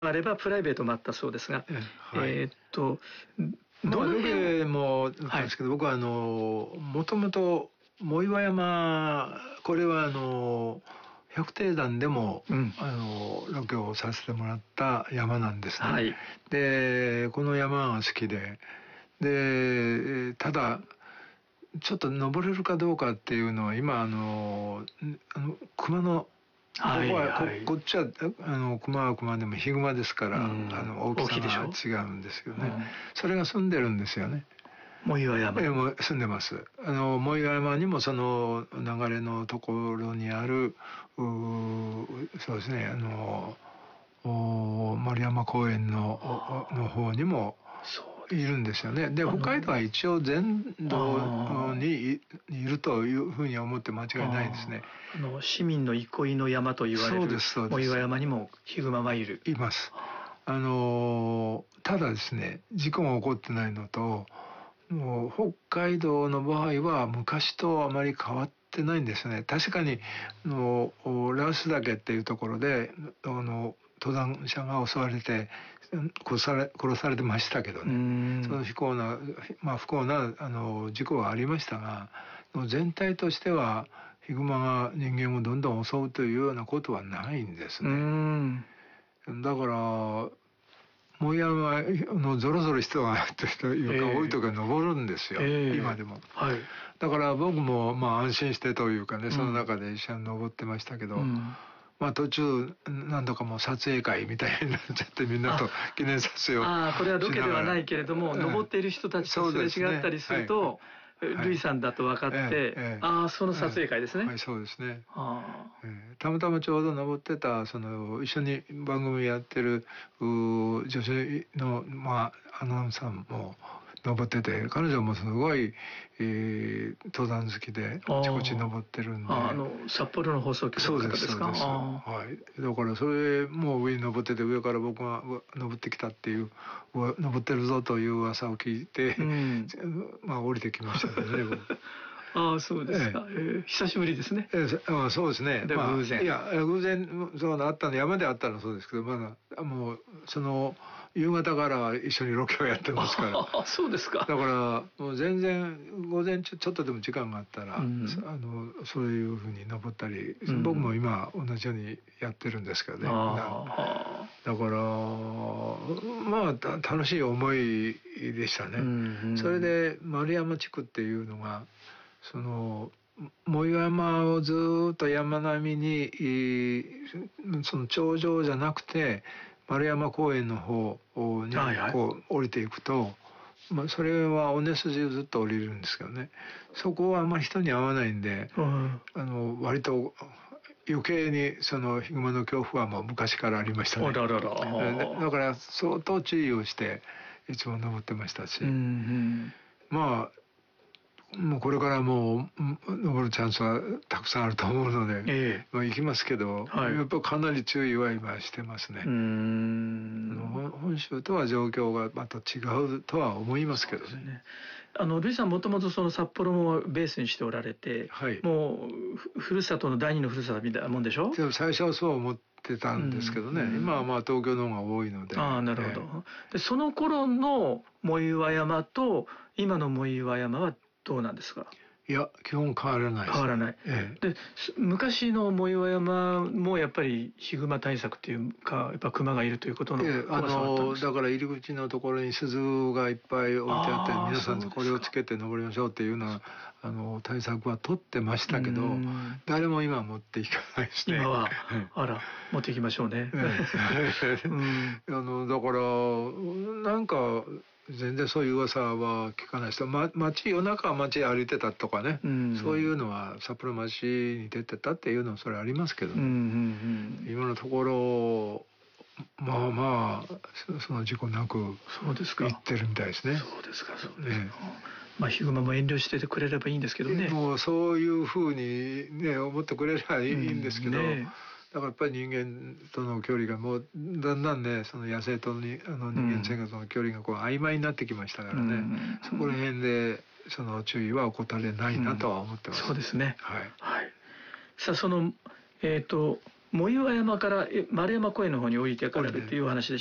あればプライベートもあったそうですが、 はい、 どまあ、ロの辺、 ケもだったんですけど、僕はもともと藻岩山、これは百低山でも、 うん、 ロケをさせてもらった山なんですね。 はい、 で、この山が好きで、ただ、ちょっと登れるかどうかっていうのは、今、熊の、こはい、 こは、 はい。 こっちは、熊は熊でもヒグマですかうら、 ん、 大きさが大きいでしょ。 違うんですよね。 うん、 それが住んでるんですよね。 藻岩山に。 もう住んでます。藻岩山にもその流れのところにある、そうですね、丸山公園の方にもそうです。 いるんですよね。で、 あの、 北海道は一応全土あにいるというふうに思って間違いないですね。 市民の憩いの山と言われるそうです、そうです。 藻岩山にもヒグマはいる。 います。ただですね、事故が起こってないのと、もう北海道の場合は昔とあまり変わってないんですね。確かに、羅臼岳っていうところで、登山者が襲われて、殺されてましたけどうーね。そのん、 不幸な、事故はありましたが、全体としては、ヒグマが人間をどんどん襲うというようなことはないんですうーね。 ん、 だから、もう山ぞろぞろ人がというか多い時は登るんですよ、今でも。 はい、 だから僕もまあ安心してというかね、そのうん、 中で一緒に登ってましたけど、 うん。 まあ途中何度かもう撮影会みたいになっちゃってみんなと記念撮影をこれはロしながら、 ケではないけれども、登っている人たちとそうすれですね、 違ったりすはい、 ると、 はい、 ルイさんだと分かって、その撮影会ですね。 はい、そうですね。 あたまたまちょうど登ってた、一緒に番組やってる、女性の、まあ、アナウンサーも登ってて、彼女もすごい、登山好きで、あちこち登ってるんで。 札幌の放送局のそうです、 方ですか？ そうです。はい。だからそれ、もう上に登ってて、上から僕が登ってきたっていう、登ってるぞという噂を聞いて、 うん。 まあ降りてきましたけどね、僕。 そうですか。 ええ久しぶりですね。 そうですね。 で、 まあ、い偶然。 や、偶然、あったの、山であったのはそうですけど、まだ、もう、夕方から一緒にロケをやってますから。 そうですか。 だから、もう全然、午前中、ちょっとでも時間があったら、 うん。 そういうふうに登ったり、 うん。 僕も今、同じようにやってるんですけどね、普段。 ああ。 だから、まあ、楽しい思いでしたうん。うね。それん。 で、丸山地区っていうのが、藻岩山をずっと山並みに、その頂上じゃなくて、丸山公園の方にはいはい。 こう降りていくと、まあ、それは尾根筋をずっと降りるんですけどね。そこはあんまり人に会わないんで、 うん。 割と余計にそのヒグマの恐怖はもう昔からありましたね。 あららら。 だから相当注意をしていつも登ってましたうん。うし、 ん。 まあもうこれからもう登るチャンスはたくさんあると思うので、 ええ。 まあ、行きますけど、 はい。 やっぱかなり注意は今してますね。 ん。 本州とは状況がまた違うとは思いますそうけどね。 ですね。ルイさんもともとその札幌もベースにしておられて、 はい。 もうふるさとの第二のふるさとみたいなもんでしょ？ でも最初はそう思ってたうんですけどね。今はん。 まあ東京の方が多いので。 なるほど。で、その頃の藻岩山と今の藻岩山はどうなんですか？ いや、基本変わらないですね。 変わらない。で、昔の藻岩山もやっぱりヒグマ対策っていうか、やっぱクマがいるということの怖さはあったんですか？ だから入り口のところに鈴がいっぱい置いてあって、皆さんそうですか。 これをつけて登りましょうっていうような、対策は取ってましうーたけど、 ん。 誰も今持っていかないですね。 今は、持っていきましょうね。うん。 だから、なんか、全然そういう噂は聞かない人、夜中街歩いてたとかね、 うそういうん。 のは札幌町に出てたっていうのはそれありますけどうん。うね。 ん。 今のところ、まあまあ、その事故なくそうですか。 行ってるみたいですね。 そうですか、そうですか。まあ、ヒグマも遠慮しててくれればいいんですけどね。 もうそういうふうにね、思ってくれればいいんですけど、 ねだからやっぱり人間との距離がもうだんだんね、その野生と人間生活の距離がこう曖昧になってきましたからね、そこら辺でその注意は怠れないなとは思ってます。 そうですね。 はい。 はい。さあ、その、えっと、 藻岩山から丸山公園の方に降りてからっていうお話でした。